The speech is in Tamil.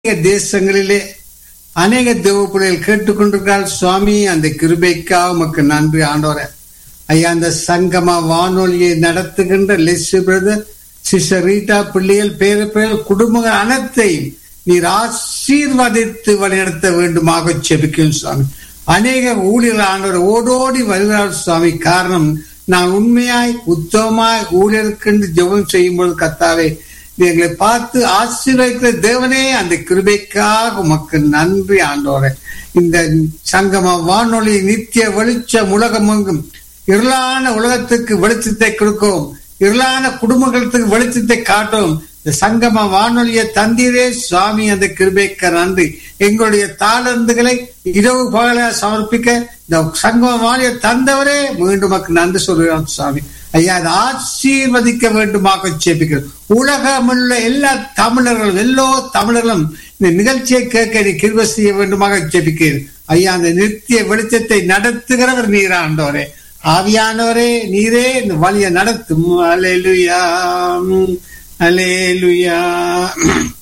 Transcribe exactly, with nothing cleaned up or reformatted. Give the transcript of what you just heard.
தேசங்களிலே அநேக தேவ பிள்ளைகள் கேட்டுக்கொண்டிருக்கிறார். சுவாமி, அந்த கிருபைக்காக உமக்கு நன்றி ஆண்டவரே. ஐயா, அந்த சங்கம வானொலியை நடத்துகின்ற லெஸ்ஸி பிரதர், சிஸ்டர் ரீட்டா, பிள்ளைகள், பேர பிள்ளைகள், குடும்பங்கள் அனைத்தையும் நீர் ஆசீர்வதித்து வழிநடத்த வேண்டுமாக செபிக்கும் சுவாமி. அநேக ஊழியர்கள் ஆண்டவர் ஓடோடி வருகிறார் சுவாமி. காரணம், நான் உண்மையாய் உத்தமமாய் ஊழியருக்கு ஜெபம் செய்யும் பொழுது கர்த்தாவே எங்களை பார்த்து ஆசீர்வதிக்கிற தேவனே, அந்த கிருபைக்காக உமக்கு நன்றி ஆண்டவரே. இந்த சங்கம வானொலி நித்திய வெளிச்சம் உலகமெங்கும் இருளான உலகத்துக்கு வெளிச்சத்தை கொடுக்கவும், இருளான குடும்பங்களுக்கு வெளிச்சத்தை காட்டவும் இந்த சங்கம வானொலியை தந்தீரே சுவாமி, அந்த கிருபைக்கு நன்றி. எங்களுடைய தாளந்துகளை இரவு பகல சமர்ப்பிக்க இந்த சங்கம வானொலியை தந்தவரே மீண்டும் நன்றி சொல்கிறோம் சுவாமி. ஐயா, அதை ஆசீர்வதிக்க வேண்டுமாக ஜெபிக்கிறோம். உலகமுள்ள எல்லா தமிழர்களும் எல்லோ தமிழர்களும் இந்த நிகழ்ச்சியை கேட்க நீ கிருபை செய்ய வேண்டுமாக ஜெபிக்கிறேன். ஐயா, அந்த நித்திய வெளிச்சத்தை நடத்துகிறவர் நீரா ஆண்டவரே. ஆவியானவரே, நீரே இந்த வழியை நடத்தும். அல்லேலூயா, அல்லேலூயா.